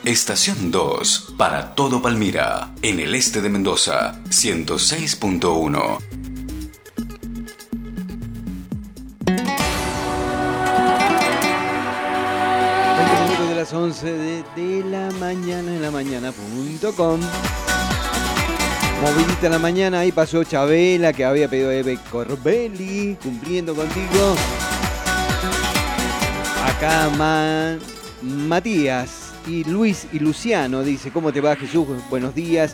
Estación 2, para todo Palmira, en el este de Mendoza, 106.1. De las 11 de la mañana en la mañana.com. Movidita en la mañana, ahí pasó Chabela, que había pedido Eve Corbelli, cumpliendo contigo. Acá Matías y Luis y Luciano dice, ¿cómo te va, Jesús? Buenos días.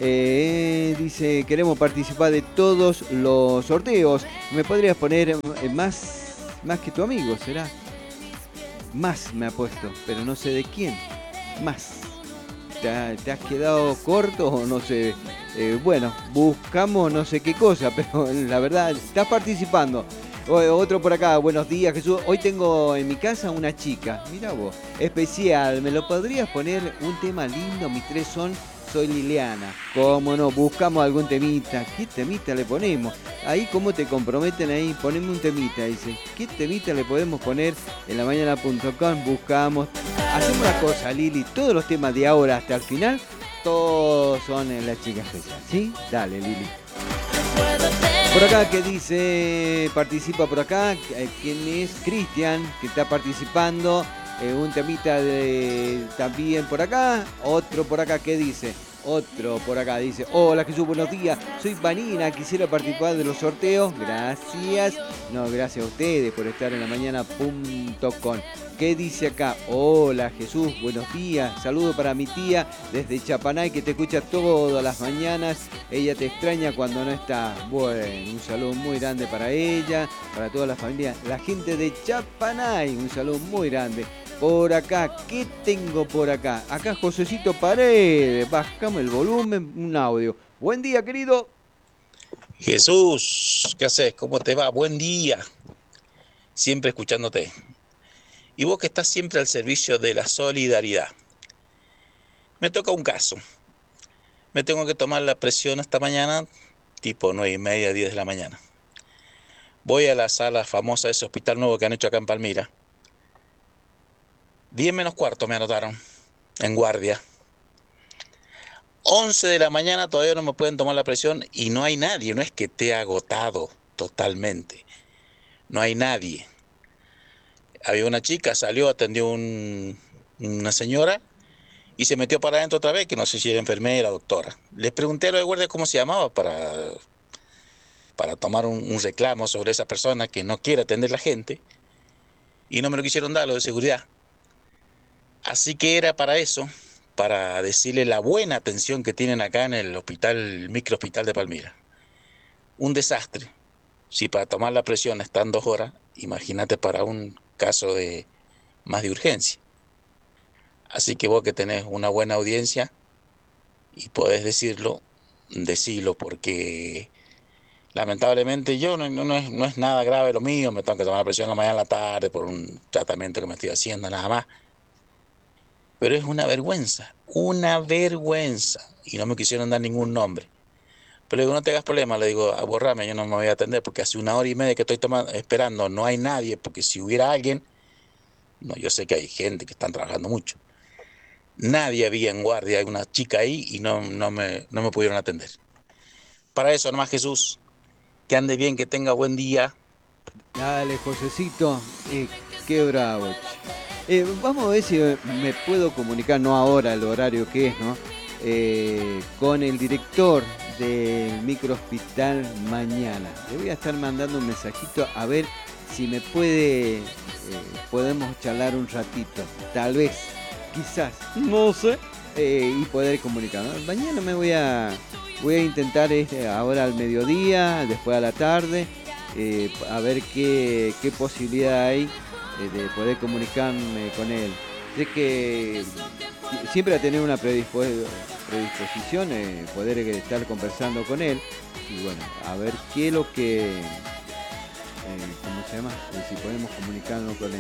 Dice, queremos participar de todos los sorteos. ¿Me podrías poner más que tu amigo, será? Más me ha puesto, pero no sé de quién. Más. ¿Te has quedado corto o no sé? Bueno, buscamos no sé qué cosa, pero la verdad, estás participando. Otro por acá, buenos días, Jesús. Hoy tengo en mi casa una chica, mira vos, especial. ¿Me lo podrías poner un tema lindo? Mis tres son Soy Liliana. ¿Cómo no? Buscamos algún temita. ¿Qué temita le ponemos? Ahí, ¿cómo te comprometen ahí? Poneme un temita, dice. ¿Qué temita le podemos poner en la mañana.com? Buscamos. Hacemos una cosa, Lili. Todos los temas de ahora hasta el final, todos son en la chica especial. ¿Sí? Dale, Lili. Por acá, ¿qué dice? Participa por acá. ¿Quién es? Cristian, que está participando. Un temita también por acá. Otro por acá, ¿qué dice? Otro por acá dice, hola Jesús, buenos días, soy Vanina, quisiera participar de los sorteos, gracias. No, gracias a ustedes por estar en la mañana.com. ¿Qué dice acá? Hola Jesús, buenos días, saludo para mi tía desde Chapanay que te escucha todas las mañanas, ella te extraña cuando no está. Bueno, un saludo muy grande para ella, para toda la familia, la gente de Chapanay, un saludo muy grande. Por acá, ¿qué tengo por acá? Acá Josecito Paredes, bajamos el volumen, un audio. Buen día, querido. Jesús, ¿qué haces? ¿Cómo te va? Buen día. Siempre escuchándote. Y vos que estás siempre al servicio de la solidaridad. Me toca un caso. Me tengo que tomar la presión esta mañana, tipo 9:30, 10 de la mañana. Voy a la sala famosa de ese hospital nuevo que han hecho acá en Palmira. 10 menos cuarto me anotaron, en guardia. 11 de la mañana todavía no me pueden tomar la presión y no hay nadie, no es que te he agotado totalmente. No hay nadie. Había una chica, salió, atendió una señora y se metió para adentro otra vez, que no sé si era enfermera o doctora. Les pregunté a los de guardia cómo se llamaba para tomar un reclamo sobre esa persona que no quiere atender a la gente y no me lo quisieron dar, lo de seguridad. Así que era para eso, para decirle la buena atención que tienen acá en el hospital, el microhospital de Palmira. Un desastre. Si para tomar la presión están 2 horas, imagínate para un caso de más de urgencia. Así que vos que tenés una buena audiencia y podés decirlo, decilo, porque lamentablemente yo no es nada grave lo mío, me tengo que tomar la presión en la mañana y en la tarde por un tratamiento que me estoy haciendo, nada más. Pero es una vergüenza, y no me quisieron dar ningún nombre. Pero le digo, no te hagas problema, le digo, borrame, yo no me voy a atender porque hace 1 hora y media que estoy esperando, no hay nadie, porque si hubiera alguien, no, yo sé que hay gente que están trabajando mucho. Nadie había en guardia, hay una chica ahí y no me pudieron atender. Para eso nomás, Jesús, que ande bien, que tenga buen día. Dale, Josecito, qué bravo. Vamos a ver si me puedo comunicar, no ahora, el horario que es, ¿no? Con el director del microhospital mañana. Le voy a estar mandando un mensajito a ver si me podemos charlar un ratito. Tal vez, quizás, no sé, y poder comunicarnos. Mañana voy a intentar ahora al mediodía, después a la tarde, a ver qué posibilidad hay de poder comunicarme con él. Sé que siempre ha tenido una predisposición, poder estar conversando con él. Y bueno, a ver qué es lo que, ¿cómo se llama? Si podemos comunicarnos con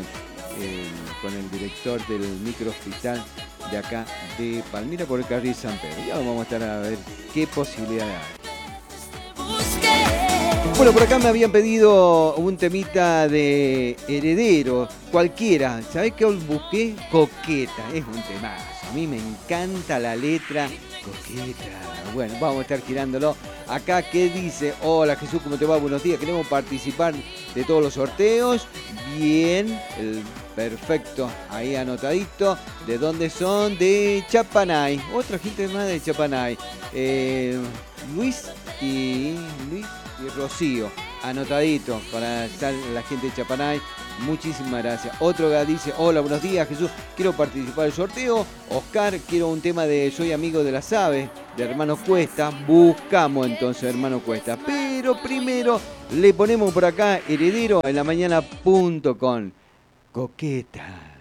el director del microhospital de acá de Palmira por el carril San Pedro. Ya vamos a estar a ver qué posibilidades hay. Bueno, por acá me habían pedido un temita de Heredero, cualquiera. ¿Sabés qué busqué? Coqueta, es un temazo. A mí me encanta la letra Coqueta. Bueno, vamos a estar girándolo. Acá, ¿qué dice? Hola Jesús, ¿cómo te va? Buenos días. Queremos participar de todos los sorteos. Bien, perfecto. Ahí anotadito. ¿De dónde son? De Chapanay. Otra gente más de Chapanay. Luis y Rocío, anotadito para estar la gente de Chapanay. Muchísimas gracias. Otro que dice, hola, buenos días Jesús, quiero participar del sorteo. Oscar, quiero un tema de Soy amigo de las aves, de Hermano Cuesta. Buscamos entonces Hermano Cuesta, pero primero le ponemos por acá Heredero en la mañana.com. Coqueta.